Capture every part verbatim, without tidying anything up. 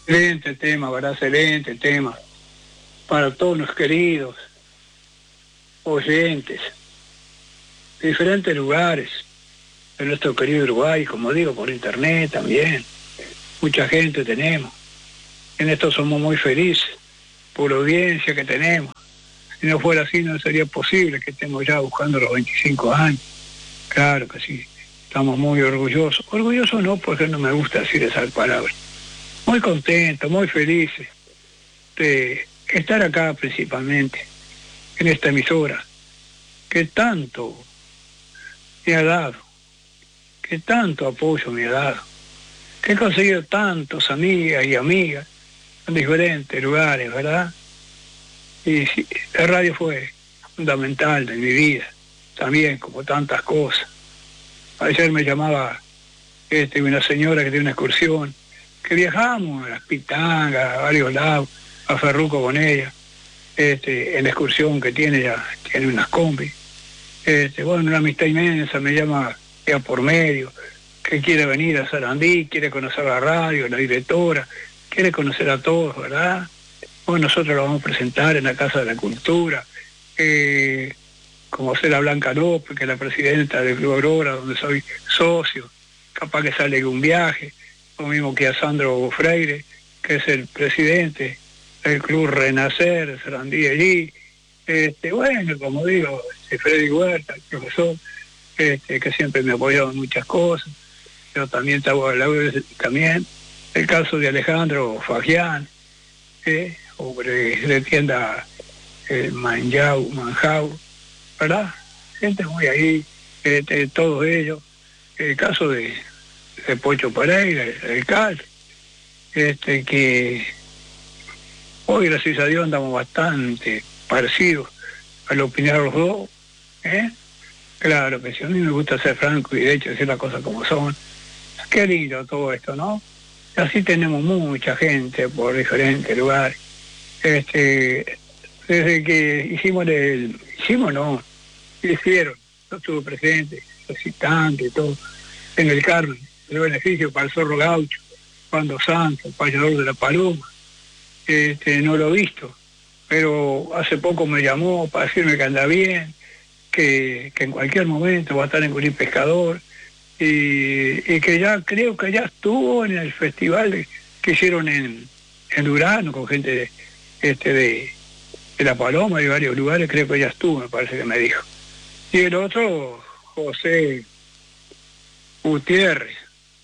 Excelente tema, ¿verdad? Excelente tema. Para todos los queridos oyentes de diferentes lugares de nuestro querido Uruguay, como digo, por internet también. Mucha gente tenemos. En esto somos muy felices por la audiencia que tenemos. Si no fuera así, no sería posible que estemos ya buscando los veinticinco años. Claro que sí, estamos muy orgullosos. Orgullosos no, porque no me gusta decir esas palabras. Muy contentos, muy felices de estar acá principalmente, en esta emisora, que tanto me ha dado, que tanto apoyo me ha dado, que he conseguido tantos amigas y amigas en diferentes lugares, ¿verdad? Y sí, la radio fue fundamental en mi vida, también como tantas cosas. Ayer me llamaba este, una señora que tiene una excursión, que viajamos a las Pitangas, a varios lados, a Ferruco con ella, este, en la excursión que tiene, ya tiene unas combis. Este, bueno, una amistad inmensa, me llama ya por medio, que quiere venir a Sarandí, quiere conocer la radio, la directora, quiere conocer a todos, ¿verdad? Bueno, nosotros lo vamos a presentar en la Casa de la Cultura, eh, como será Blanca López, que es la presidenta del Club Aurora, donde soy socio, capaz que sale un viaje, lo mismo que a Sandro Freire, que es el presidente del Club Renacer de Sarandí allí. Este, bueno, como digo, Freddy Huerta, el profesor, este, que siempre me apoyó en muchas cosas. Yo también estaba también el caso de Alejandro Fagián, eh, hombre de tienda eh, Manjau, Manjau, ¿verdad? Gente muy ahí, este, todos ellos. El caso de, de Pocho Pereira, el alcalde, este, que hoy, gracias a Dios, andamos bastante parecidos a la opinión de los dos, ¿eh? Claro que sí, a mí me gusta ser franco y de hecho decir las cosas como son. Qué lindo todo esto, ¿no? Y así tenemos mucha gente por diferentes lugares. Este, desde que hicimos el, hicimos no, hicieron, yo estuve presente, recitante y todo, en el Carmen, el beneficio para el Zorro Gaucho, Cuando Santo, el payador de la Paloma. Este, no lo he visto, pero hace poco me llamó para decirme que anda bien, que, que en cualquier momento va a estar en Curí Pescador, y, y que ya creo que ya estuvo en el festival que hicieron en, en Durano con gente de, este, de, de La Paloma y varios lugares, creo que ya estuvo, me parece que me dijo. Y el otro, José Gutiérrez,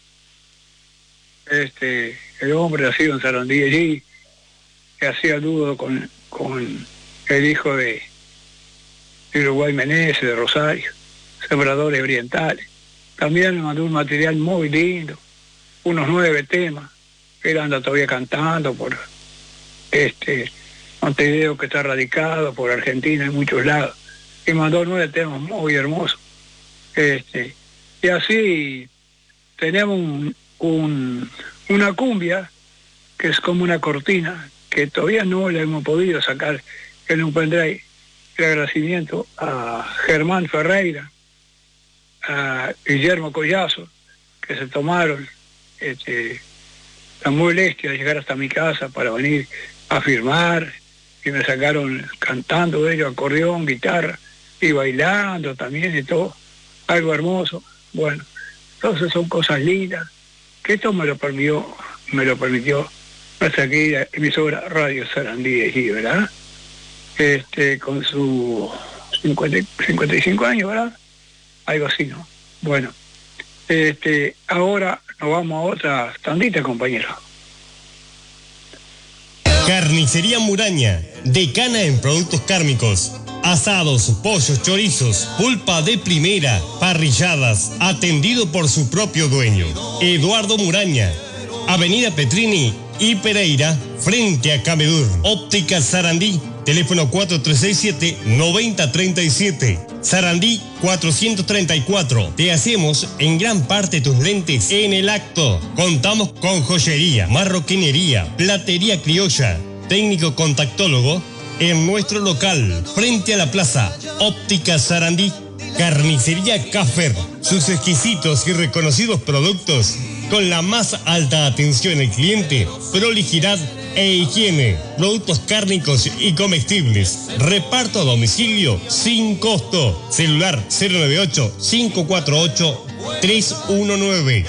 este, el hombre nacido en Sarandí allí, que hacía dúo con, con el hijo de, de Uruguay Meneses, de Rosario, Sembradores Orientales. También me mandó un material muy lindo, unos nueve temas. Él anda todavía cantando por este Montevideo, que está radicado por Argentina en muchos lados. Y mandó nueve temas muy hermosos. Este, y así tenemos un, un, una cumbia que es como una cortina, que todavía no la hemos podido sacar en un pendrive. El agradecimiento a Germán Ferreira, a Guillermo Collazo, que se tomaron este, la molestia de llegar hasta mi casa para venir a firmar, y me sacaron cantando ellos acordeón, guitarra, y bailando también y todo, algo hermoso. Bueno, entonces son cosas lindas, que esto me lo permitió, me lo permitió nuestra querida emisora Radio Sarandí allí, ¿verdad? Este, con sus cincuenta, cincuenta y cinco años, ¿verdad? Algo así, ¿no? Bueno, este, ahora nos vamos a otra tandita, compañero. Carnicería Muraña, decana en productos cárnicos, asados, pollos, chorizos, pulpa de primera, parrilladas, atendido por su propio dueño, Eduardo Muraña, Avenida Petrini y Pereira, frente a Camedur. Óptica Sarandí, teléfono cuatro tres seis siete, nueve cero tres siete. Sarandí cuatrocientos treinta y cuatro. Te hacemos en gran parte tus lentes en el acto. Contamos con joyería, marroquinería, platería criolla, técnico contactólogo en nuestro local, frente a la plaza. Óptica Sarandí. Carnicería Caffer. Sus exquisitos y reconocidos productos con la más alta atención al cliente, prolijidad e higiene, productos cárnicos y comestibles, reparto a domicilio sin costo. Celular cero nueve ocho, cinco cuatro ocho, tres uno nueve.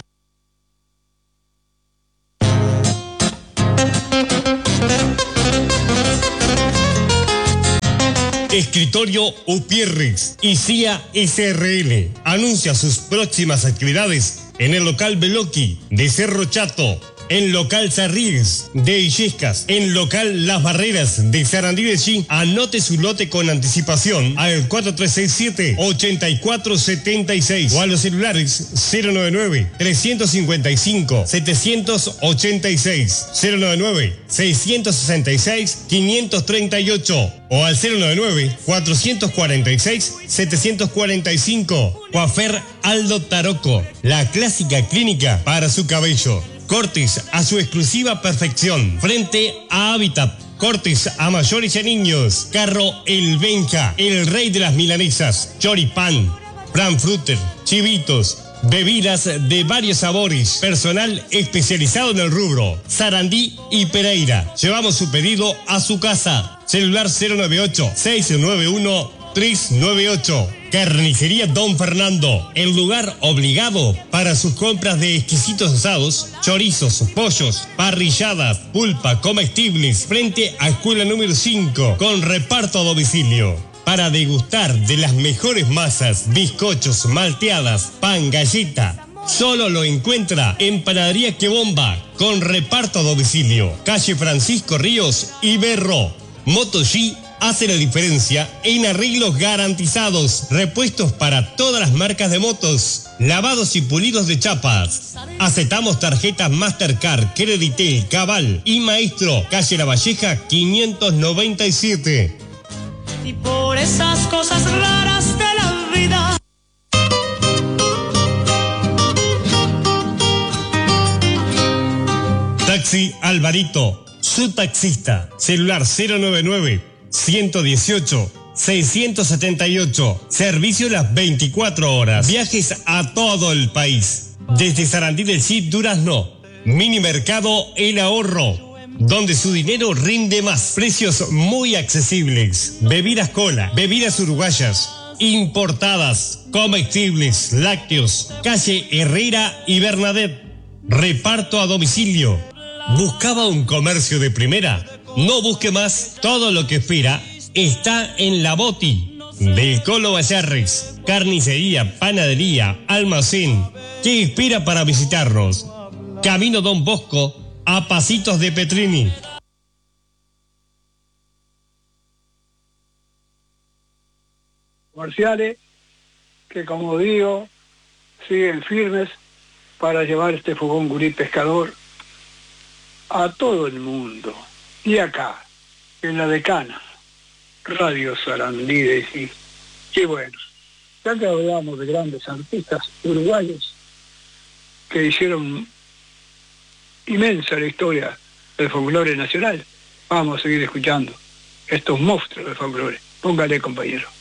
Escritorio Upierrix y C I A S R L anuncia sus próximas actividades en el local Beloki de Cerro Chato, en local Sarríes de Illescas, en local Las Barreras de Sarandí de Chí. Anote su lote con anticipación al cuatro tres seis siete, ocho cuatro siete seis o a los celulares cero nueve nueve, tres cinco cinco, siete ocho seis, cero nueve nueve, seis seis seis, cinco tres ocho o al cero nueve nueve, cuatro cuatro seis, siete cuatro cinco. Coafer Aldo Taroco, la clásica clínica para su cabello. Cortes a su exclusiva perfección frente a Habitat. Cortes a mayores y a niños. Carro El Benja, el rey de las milanesas. Choripán, Frankfurter, chivitos, bebidas de varios sabores. Personal especializado en el rubro. Sarandí y Pereira. Llevamos su pedido a su casa. Celular cero nueve ocho, seis nueve uno, tres nueve ocho. Carnicería Don Fernando, el lugar obligado para sus compras de exquisitos asados, chorizos, pollos, parrilladas, pulpa, comestibles, frente a escuela número cinco, con reparto a domicilio. Para degustar de las mejores masas, bizcochos, malteadas, pan, galleta, solo lo encuentra en Panadería Que Bomba, con reparto a domicilio. Calle Francisco Ríos y Berro. Moto G hace la diferencia en arreglos garantizados, repuestos para todas las marcas de motos, lavados y pulidos de chapas. Aceptamos tarjetas Mastercard, Creditel, Cabal y Maestro, calle La Valleja quinientos noventa y siete. Y por esas cosas raras de la vida. Taxi Alvarito, su taxista. Celular cero nueve nueve, ciento dieciocho, seiscientos setenta y ocho. Servicio las veinticuatro horas. Viajes a todo el país. Desde Sarandí del Cid, Durazno. Mini Mercado El Ahorro, donde su dinero rinde más. Precios muy accesibles. Bebidas cola, bebidas uruguayas, importadas, comestibles, lácteos. Calle Herrera y Bernadette. Reparto a domicilio. ¿Buscaba un comercio de primera? No busque más. Todo lo que espera está en La Boti del Colo Vallarres. Carnicería, panadería, almacén. ¿Qué espera para visitarnos? Camino Don Bosco, a pasitos de Petrini. Comerciales que, como digo, siguen firmes para llevar este fogón gurí pescador a todo el mundo. Y acá, en la Decana, Radio Sarandí de sí. Qué bueno. Ya que hablamos de grandes artistas uruguayos que hicieron inmensa la historia del folclore nacional, vamos a seguir escuchando estos monstruos del folclore. Póngale, compañero.